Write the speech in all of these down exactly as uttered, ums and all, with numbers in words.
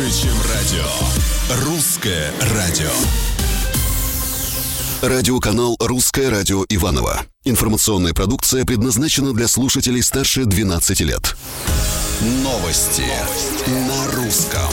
больше, чем радио. Русское радио. Радиоканал «Русское радио» Иваново. Информационная продукция предназначена для слушателей старше двенадцати лет. Новости на русском.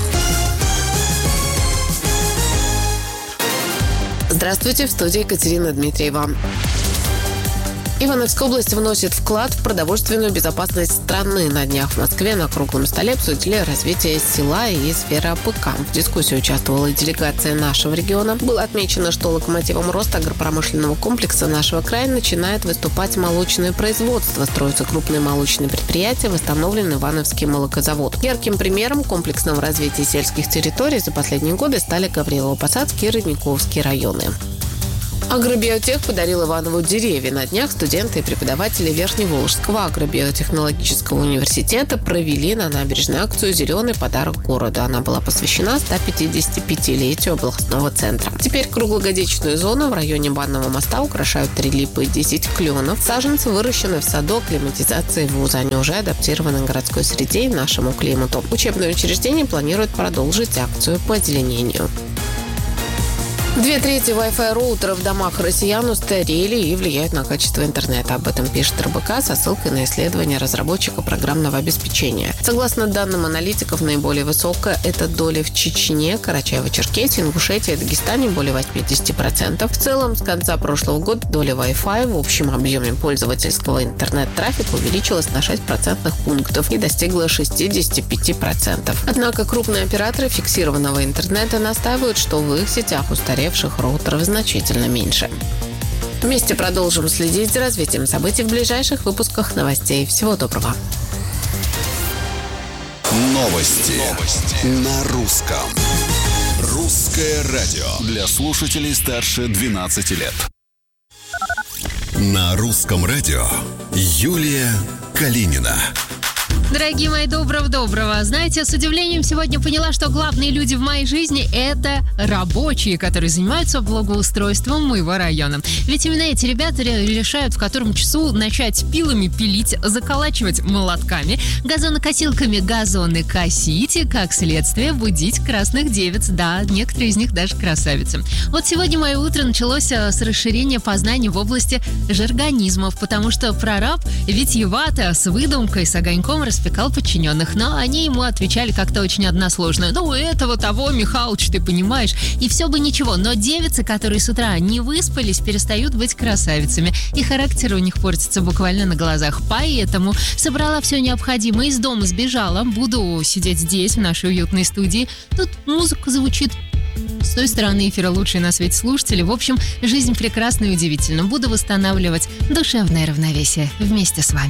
Здравствуйте, в студии Екатерина Дмитриева. Ивановская область вносит вклад в продовольственную безопасность страны. На днях в Москве на круглом столе обсудили развитие села и сферы АПК. В дискуссии участвовала и делегация нашего региона. Было отмечено, что локомотивом роста агропромышленного комплекса нашего края начинает выступать молочное производство. Строятся крупные молочные предприятия, восстановлен Ивановский молокозавод. Ярким примером комплексного развития сельских территорий за последние годы стали Гаврилово-Посадский и Родниковский районы. Агробиотех подарил Иванову деревья. На днях студенты и преподаватели Верхневолжского агробиотехнологического университета провели на набережной акцию «Зеленый подарок городу». Она была посвящена сто пятидесятипятилетию областного центра. Теперь круглогодичную зону в районе Банного моста украшают три липы и десять кленов. Саженцы выращены в саду акклиматизации вуза. Они уже адаптированы к городской среде и нашему климату. Учебное учреждение планирует продолжить акцию по озеленению. Две трети Wi-Fi роутеров в домах россиян устарели и влияют на качество интернета. Об этом пишет эр бэ ка со ссылкой на исследование разработчика программного обеспечения. Согласно данным аналитиков, наиболее высокая эта доля в Чечне, Карачаево-Черкесии, Ингушетии и Дагестане более восемьдесят процентов. В целом, с конца прошлого года доля Wi-Fi в общем объеме пользовательского интернет-трафика увеличилась на шесть процентных пунктов и достигла шестьдесят пять процентов. Однако крупные операторы фиксированного интернета настаивают, что в их сетях устаревших роутеров значительно меньше. Вместе продолжим следить за развитием событий в ближайших выпусках новостей. Всего доброго. Новости, Новости. На русском. Русское радио. Для слушателей старше двенадцати лет. На русском радио Юлия Калинина. Дорогие мои, доброго-доброго. Знаете, с удивлением сегодня поняла, что главные люди в моей жизни – это рабочие, которые занимаются благоустройством моего района. Ведь именно эти ребята решают, в котором часу начать пилами пилить, заколачивать молотками, газонокосилками газоны косить и, как следствие, будить красных девиц. Да, некоторые из них даже красавицы. Вот сегодня мое утро началось с расширения познаний в области жаргонизмов, потому что прораб витиевато, с выдумкой, с огоньком распекал подчиненных, но они ему отвечали как-то очень односложно. Ну, этого того, Михалыч, ты понимаешь. И все бы ничего, но девицы, которые с утра не выспались, перестают быть красавицами. И характер у них портится буквально на глазах. Поэтому собрала все необходимое, из дома сбежала. Буду сидеть здесь, в нашей уютной студии. Тут музыка звучит. С той стороны эфира лучшие на свете слушатели. В общем, жизнь прекрасна и удивительна. Буду восстанавливать душевное равновесие вместе с вами.